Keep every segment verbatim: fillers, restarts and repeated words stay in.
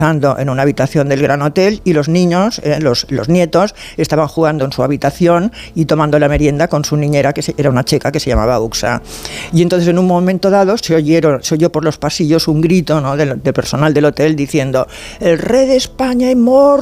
en una habitación del Gran Hotel y los niños, eh, los, los nietos, estaban jugando en su habitación y tomando la merienda con su niñera, que se, era una checa que se llamaba Uxa. Y entonces en un momento dado se, oyeron, se oyó por los pasillos un grito, ¿no?, del, del personal del hotel diciendo: «El rey de España è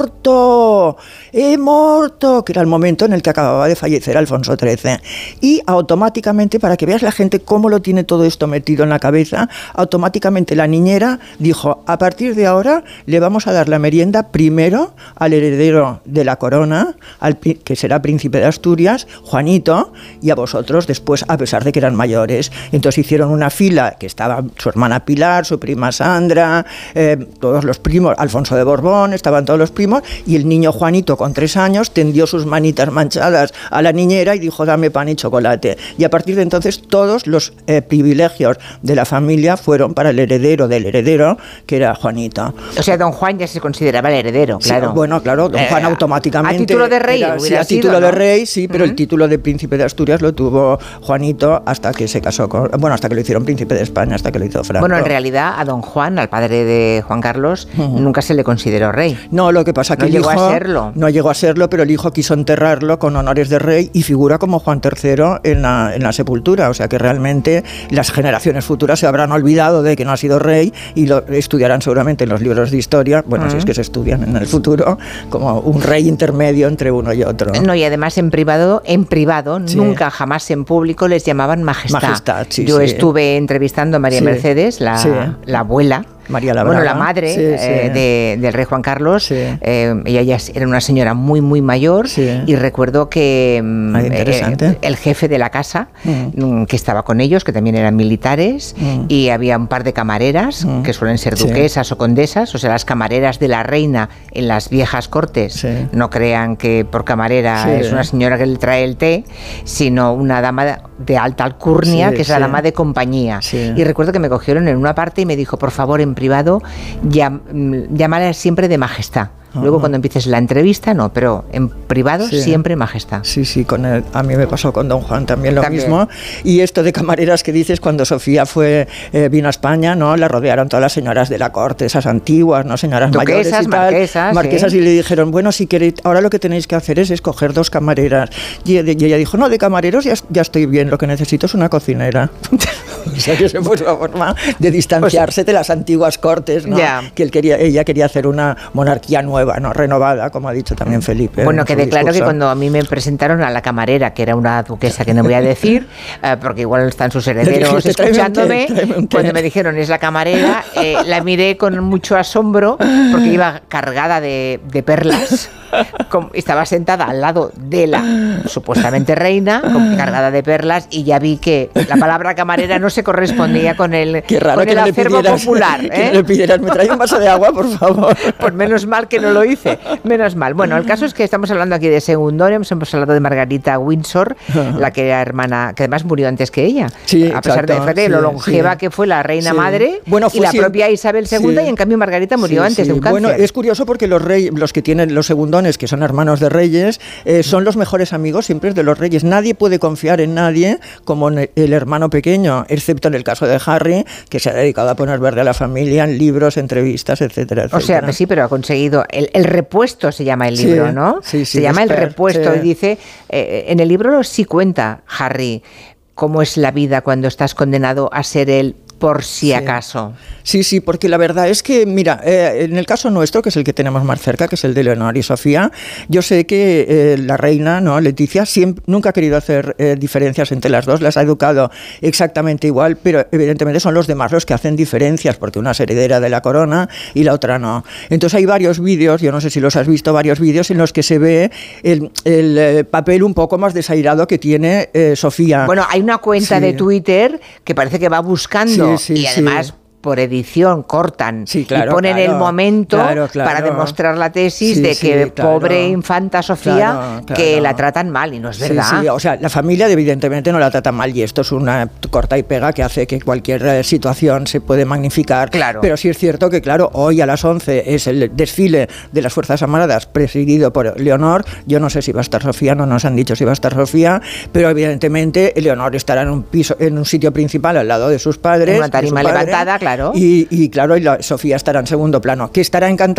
morto, è morto», que era el momento en el que acababa de fallecer Alfonso trece. Y automáticamente, para que veas la gente cómo lo tiene todo esto metido en la cabeza, automáticamente la niñera dijo: «A partir de ahora le vamos a dar la merienda primero al heredero de la corona, al, que será príncipe de Asturias, Juanito, y a vosotros después, a pesar de que eran mayores». Entonces hicieron una fila, que estaba su hermana Pilar, su prima Sandra, eh, todos los primos, Alfonso de Borbón, estaban todos los primos, y el niño Juanito, con tres años, tendió sus manitas manchadas a la niñera y dijo: «Dame pan y chocolate». Y a partir de entonces todos los eh, privilegios de la familia fueron para el heredero del heredero, que era Juanito. O sea, don Juan ya se consideraba el heredero, claro. Sí, bueno, claro, don Juan eh, automáticamente... A título de rey era, hubiera sí, a sido, título ¿no? de rey, sí, pero uh-huh. el título de príncipe de Asturias lo tuvo Juanito hasta que se casó con... Bueno, hasta que lo hicieron príncipe de España, hasta que lo hizo Franco. Bueno, en realidad a don Juan, al padre de Juan Carlos, uh-huh. nunca se le consideró rey. No, lo que pasa que no el llegó hijo... a serlo. No llegó a serlo, pero el hijo quiso enterrarlo con honores de rey y figura como Juan tercero en la, en la sepultura. O sea que realmente las generaciones futuras se habrán olvidado de que no ha sido rey y lo estudiarán seguramente en los libros de historia, bueno, uh-huh. si es que se estudian en el futuro, como un rey intermedio entre uno y otro. No, y además en privado, en privado, sí. nunca jamás en público les llamaban majestad. Majestad, sí, Yo sí. estuve entrevistando a María sí. Mercedes, la, sí. la abuela. María la bueno, la madre sí, eh, sí. De, del rey Juan Carlos, sí. eh, ella ya era una señora muy, muy mayor sí. y recuerdo que eh, el jefe de la casa, mm. que estaba con ellos, que también eran militares, mm. y había un par de camareras, mm. que suelen ser duquesas sí. o condesas, o sea, las camareras de la reina en las viejas cortes, sí. no crean que por camarera sí. es una señora que le trae el té, sino una dama de alta alcurnia, sí, que es sí. la dama de compañía. Sí. Y recuerdo que me cogieron en una parte y me dijo: por favor, en privado, llam, llámala siempre de majestad. Luego uh-huh. cuando empieces la entrevista, no, pero en privado sí. siempre majestad. Sí, sí, con el, a mí me pasó con don Juan también lo también. mismo. Y esto de camareras que dices, cuando Sofía fue eh, vino a España, ¿no? La rodearon todas las señoras de la corte, esas antiguas, ¿no? Señoras duquesas, mayores y tal. Marquesas, marquesas, sí. y le dijeron: bueno, si queréis, ahora lo que tenéis que hacer es escoger dos camareras. Y, y ella dijo: no, de camareros ya, ya estoy bien, lo que necesito es una cocinera. O sea, que se fue la forma de distanciarse pues, de las antiguas cortes, ¿no? Yeah. Que él quería, ella quería hacer una monarquía nueva, ¿no? Renovada, como ha dicho también Felipe. Bueno, quede claro que cuando a mí me presentaron a la camarera, que era una duquesa que no voy a decir, eh, porque igual están sus herederos escuchándome, cuando me dijeron es la camarera, eh, la miré con mucho asombro porque iba cargada de, de perlas. Como, estaba sentada al lado de la supuestamente reina, con, cargada de perlas, y ya vi que la palabra camarera no se correspondía con el, Qué raro con que el no acervo pidieras, popular. ¿eh? Que no le pidieras: me trae un vaso de agua, por favor. Pues menos mal que no lo hice, menos mal. Bueno, el caso es que estamos hablando aquí de Segundorium, hemos hablado de Margarita Windsor, uh-huh. la que era hermana, que además murió antes que ella, sí, a pesar exacto, de, de sí, lo longeva sí. que fue la reina sí. madre, bueno, y la sí, propia Isabel segunda, sí. y en cambio Margarita murió sí, antes sí. de un cáncer. Bueno, es curioso porque los reyes, los que tienen los segundones, que son hermanos de reyes, eh, son los mejores amigos siempre de los reyes. Nadie puede confiar en nadie como en el hermano pequeño, excepto en el caso de Harry, que se ha dedicado a poner verde a la familia en libros, entrevistas, etcétera, etcétera. O sea, pues sí, pero ha conseguido el, el repuesto, se llama el libro, sí, ¿no? Sí, sí, se llama expert, el repuesto, sí. y dice, eh, en el libro sí cuenta Harry cómo es la vida cuando estás condenado a ser el por si sí. acaso. Sí, sí, porque la verdad es que, mira, eh, en el caso nuestro, que es el que tenemos más cerca, que es el de Leonor y Sofía, yo sé que eh, la reina, ¿no? Leticia, siempre, nunca ha querido hacer eh, diferencias entre las dos, las ha educado exactamente igual, pero evidentemente son los demás los que hacen diferencias, porque una es heredera de la corona y la otra no. Entonces hay varios vídeos, yo no sé si los has visto, varios vídeos en los que se ve el, el eh, papel un poco más desairado que tiene eh, Sofía. Bueno, hay una cuenta sí. de Twitter que parece que va buscando sí, sí, y además... Sí. por edición cortan sí, claro, y ponen claro, el momento claro, claro. para demostrar la tesis sí, de sí, que claro, pobre infanta Sofía claro, claro. que la tratan mal, y no es verdad. Sí, sí, o sea, la familia evidentemente no la trata mal, y esto es una corta y pega que hace que cualquier situación se puede magnificar, claro. pero sí es cierto que, claro, hoy a las once es el desfile de las Fuerzas Armadas presidido por Leonor. Yo no sé si va a estar Sofía, no nos han dicho si va a estar Sofía, pero evidentemente Leonor estará en un piso, en un sitio principal al lado de sus padres. En una tarima levantada, claro. Claro. Y, y claro, y la, Sofía estará en segundo plano, que estará encantada